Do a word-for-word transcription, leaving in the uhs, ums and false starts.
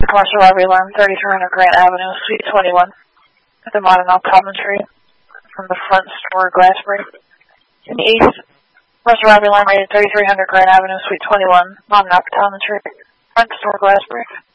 Commercial Library Alarm, thirty-three hundred Grant Avenue, Suite twenty-one. The modern optometry from the front store glass break. In the east, Commercial Library Alarm rated thirty-three hundred Grant Avenue, Suite twenty-one. Modern optometry, front store glass break.